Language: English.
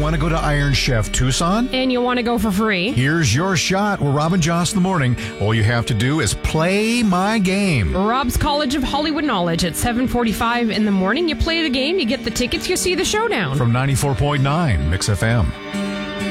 want to go to Iron Chef Tucson? And you want to go for free? Here's your shot. We're Rob and Joss in the morning. All you have to do is play my game. Rob's College of Hollywood Knowledge at 7:45 in the morning. You play the game, you get the tickets, you see the showdown. From 94.9 Mix FM.